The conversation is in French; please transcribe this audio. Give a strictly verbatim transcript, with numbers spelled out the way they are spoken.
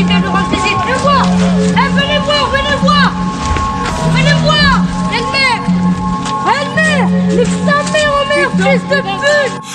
qui vient nous rendre visite. Le voir. Eh, venez voir, venez voir. Venez voir. Elle-mère. Elle-mère. Nique sa mère, oh merde, fils de pute.